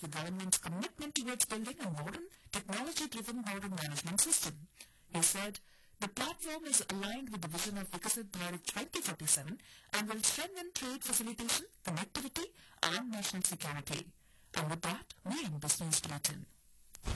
the government's commitment towards building a modern, technology-driven border management system. He said, the platform is aligned with the vision of Viksit Bharat 2047 and will strengthen trade facilitation, connectivity and national security. And with that, we end this news bulletin.